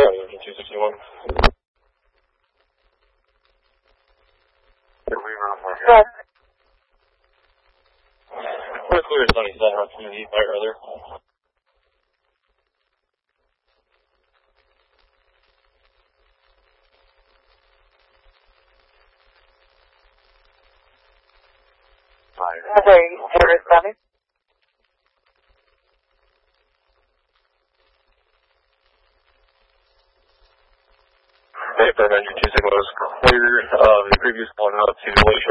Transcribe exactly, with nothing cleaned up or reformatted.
Yeah, two sixty-one. Yes. We're clear as Sunny Center on community fire other. I'm sorry, you're responding? Hey, for Avenger two six was clear. Uh, the previous one out to Lakeshore.